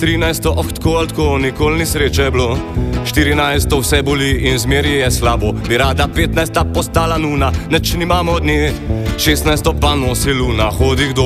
13 tako ali tako, nikoli ni sreče bilo. 14 vse boli in zmeri je slabo. Bi rada 15 postala nuna, neč nimamo od nje. 16 pa nosi luna, hodi kdo